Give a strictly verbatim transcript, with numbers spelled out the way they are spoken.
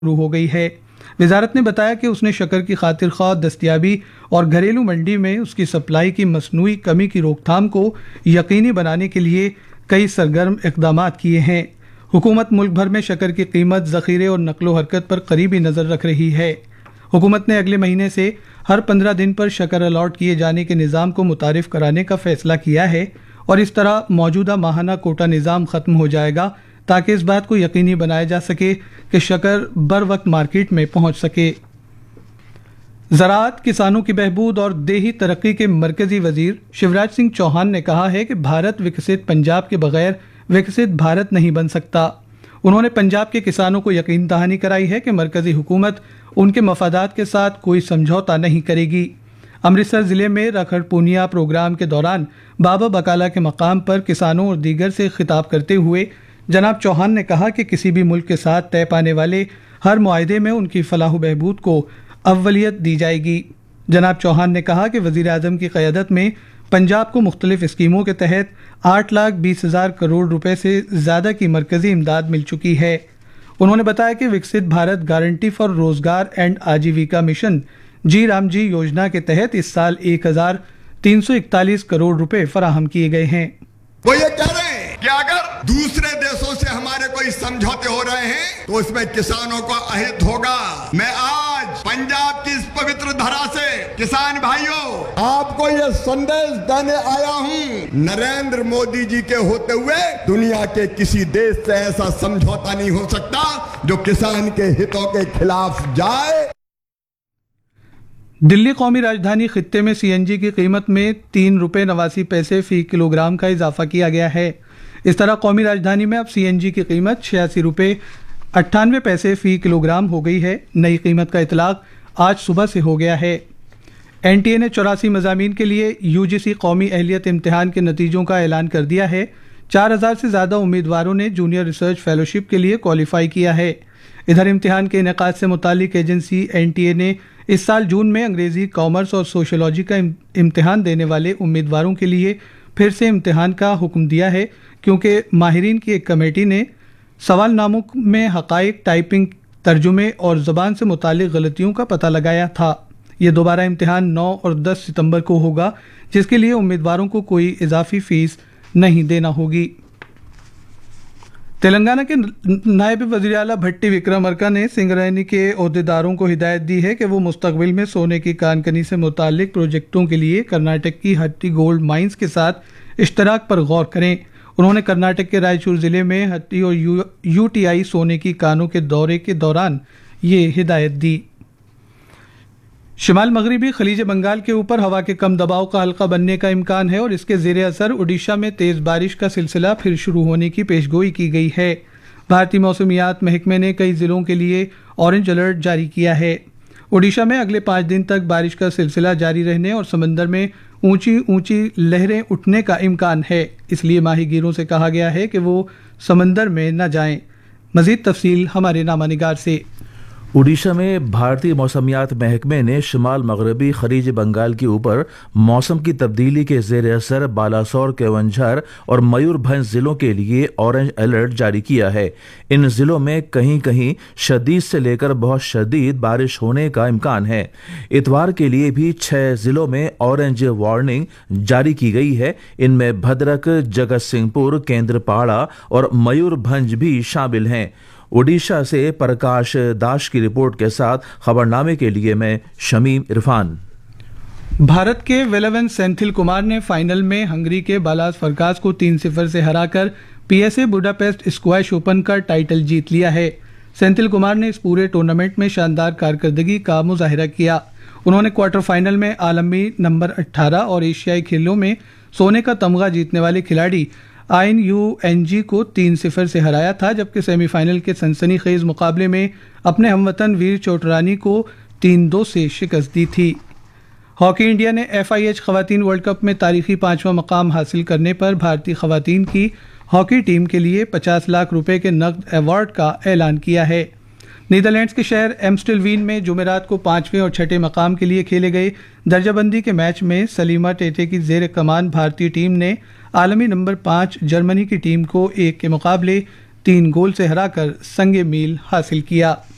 शुरू हो गई है। वजारत ने बताया कि उसने शक्कर की खातिर ख्वाह दस्तयाबी और घरेलू मंडी में उसकी सप्लाई की मसनूई कमी की रोकथाम को यकीनी बनाने के लिए कई सरगर्म इकदाम किए हैं। हुकूमत मुल्क भर में शक्कर की कीमत, ज़ख़ीरे और नकलो हरकत पर करीबी नज़र रख रही है। हुकूमत ने अगले महीने से हर पंद्रह दिन पर शक्कर अलॉट किए जाने के निज़ाम को मुतारिफ कराने का फैसला किया है और इस तरह मौजूदा माहाना कोटा निज़ाम ख़त्म हो जाएगा ताकि इस बात को यकीनी बनाया जा सके कि शक्कर बर वक्त मार्केट में पहुंच सके। ज़राअत, किसानों की बहबूद और देही तरक्की के मरकजी वजीर शिवराज सिंह चौहान ने कहा है कि भारत विकसित पंजाब के बगैर विकसित भारत नहीं बन सकता। उन्होंने पंजाब के किसानों को यकीन दहानी कराई है कि मरकजी हुकूमत उनके मफादात के साथ कोई समझौता नहीं करेगी। अमृतसर जिले में रखड़ पूनिया प्रोग्राम के दौरान बाबा बकाला के मकाम पर किसानों और दीगर से खिताब करते हुए जनाब चौहान ने कहा कि किसी भी मुल्क के साथ तय पाने वाले हर मुआहदे में उनकी फलाह बहबूद को अव्वलियत दी जाएगी। जनाब चौहान ने कहा कि वजीर आजम की क़यादत में पंजाब को मुख्तलिफ स्कीमों के तहत आठ लाख बीस हजार करोड़ रुपए से ज्यादा की मरकजी इमदाद मिल चुकी है। उन्होंने बताया कि विकसित भारत गारंटी फॉर रोजगार एंड आजीविका मिशन जी राम जी योजना के तहत इस साल एक हजार तीन सौ इकतालीस करोड़ रुपए फराहम किए गए हैं। वो ये कह रहे हैं कि अगर दूसरे देशों से हमारे कोई समझौते हो रहे हैं तो उसमें किसानों को अहित होगा। मैं आज पंजाब की इस पवित्र धरा से किसान भाइयों आपको ये संदेश देने आया हूं, नरेंद्र मोदी जी के होते हुए दुनिया के किसी देश से ऐसा समझौता नहीं हो सकता जो किसान के हितों के खिलाफ जाए। दिल्ली कौमी राजधानी खित्ते में सीएनजी की कीमत में तीन रुपये नवासी पैसे फी किलोग्राम का इजाफा किया गया है। इस तरह कौमी राजधानी में अब सीएनजी की कीमत छियासी रुपये अट्ठानवे पैसे फी किलोग्राम हो गई है। नई कीमत का इतलाक आज सुबह से हो गया है। एनटीए ने चौरासी मज़ामीन के लिए यूजीसी कौमी अहलियत इम्तिहान के नतीजों का ऐलान कर दिया है। चार हजार से ज़्यादा उम्मीदवारों ने जूनियर रिसर्च फेलोशिप के लिए क्वालिफाई किया है। इधर इम्तिहान के इनेकाद से मुतालिक एजेंसी एनटीए ने इस साल जून में अंग्रेजी, कॉमर्स और सोशोलॉजी का इम्तिहान देने वाले उम्मीदवारों के लिए फिर से इम्तिहान का हुक्म दिया है, क्योंकि माहिरीन की एक कमेटी ने सवालनामों में हक़ाइक़, टाइपिंग, तर्जुमे और ज़बान से मुतालिक गलतियों का पता लगाया था। ये दोबारा इम्तिहान नौ और दस सितंबर को होगा, जिसके लिए उम्मीदवारों को कोई इजाफी फीस नहीं देना होगी। तेलंगाना के नायब वज़ीर आला भट्टी विक्रमार्का ने सिंगरेनी के ओहदेदारों को हिदायत दी है कि वो मुस्तकबिल में सोने की कानकनी से मुतालिक प्रोजेक्टों के लिए कर्नाटक की हट्टी गोल्ड माइंस के साथ इश्तराक पर गौर करें। उन्होंने कर्नाटक के रायचूर जिले में हट्टी और यू, यूटीआई सोने की कानों के दौरे के दौरान ये हिदायत दी। शिमाल मगरबी खलीज बंगाल के ऊपर हवा के कम दबाव का हल्का बनने का इम्कान है और इसके ज़ेरे असर उड़ीसा में तेज़ बारिश का सिलसिला फिर शुरू होने की पेशगोई की गई है। भारतीय मौसमियात महकमे ने कई ज़िलों के लिए ऑरेंज अलर्ट जारी किया है। उड़ीसा में अगले पाँच दिन तक बारिश का सिलसिला जारी रहने और समंदर में ऊंची ऊंची लहरें उठने का इम्कान है, इसलिए माहीगीरों से कहा गया है कि वो समंदर में न जाएं। मज़ीद तफसील हमारे नामानिगार से। उड़ीसा में भारतीय मौसमियात महकमे ने शिमाल मगरबी खलीज बंगाल के ऊपर मौसम की तब्दीली के ज़ेर असर बालासोर, केवंझर और मयूरभंज ज़िलों के लिए ऑरेंज अलर्ट जारी किया है। इन ज़िलों में कहीं कहीं शदीद से लेकर बहुत शदीद बारिश होने का इम्कान है। इतवार के लिए भी छह ज़िलों में ऑरेंज वार्निंग जारी की गई है। इनमें भद्रक, जगत सिंहपुर, केंद्रपाड़ा और मयूरभंज भी शामिल हैं। ओडिशा से प्रकाश दास की रिपोर्ट के साथ खबरनामे के लिए मैं शमीम इरफान। भारत के वेलवन सेंथिल कुमार ने फाइनल में हंगरी के बालास फरकास को तीन सिफर से हराकर पीएसए बुडापेस्ट स्क्वैश ओपन का टाइटल जीत लिया है। सेंथिल कुमार ने इस पूरे टूर्नामेंट में शानदार कारकर्दगी का मुजाहिरा किया। उन्होंने क्वार्टर फाइनल में आलमी नंबर अठारह और एशियाई खेलों में सोने का तमगा जीतने वाले खिलाड़ी आइन यू एन जी को तीन सिफर से हराया था, जबकि सेमीफाइनल के सनसनीखेज मुकाबले में अपने हमवतन वीर चोटरानी को तीन दो से शिकस्त दी थी। हॉकी इंडिया ने एफ आई एच खवातीन वर्ल्ड कप में तारीखी पांचवा मकाम हासिल करने पर भारतीय खवातीन की हॉकी टीम के लिए पचास लाख रुपए के नकद अवार्ड का ऐलान किया है। नीदरलैंड्स के शहर एम्स्टेलवीन में जुमेरात को पांचवें और छठे मकाम के लिए खेले गए दर्जाबंदी के मैच में सलीमा टेटे की जेर कमान भारतीय टीम ने आलमी नंबर पाँच जर्मनी की टीम को एक के मुकाबले तीन गोल से हराकर संगे मील हासिल किया।